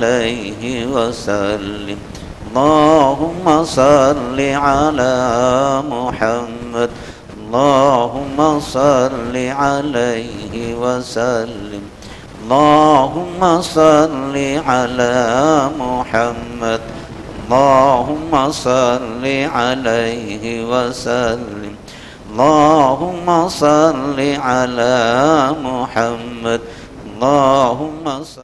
عليه وسلم. اللهم صل على محمد. اللهم صل عليه وسلم. اللهم صل على محمد. اللهم صل عليه وسلم. اللهم صل على محمد. اللهم صل